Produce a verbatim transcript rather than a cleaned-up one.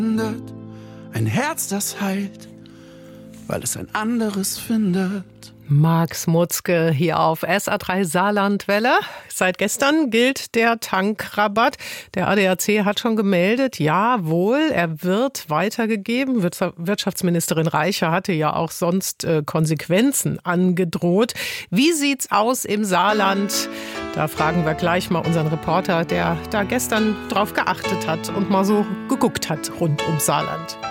Ein Herz, das heilt, weil es ein anderes findet. Max Mutzke hier auf S A drei Saarlandwelle. Seit gestern gilt der Tankrabatt. Der A D A C hat schon gemeldet, jawohl, er wird weitergegeben. Wirtschaftsministerin Reiche hatte ja auch sonst äh, Konsequenzen angedroht. Wie sieht's aus im Saarland? Da fragen wir gleich mal unseren Reporter, der da gestern drauf geachtet hat und mal so geguckt hat rund ums Saarland.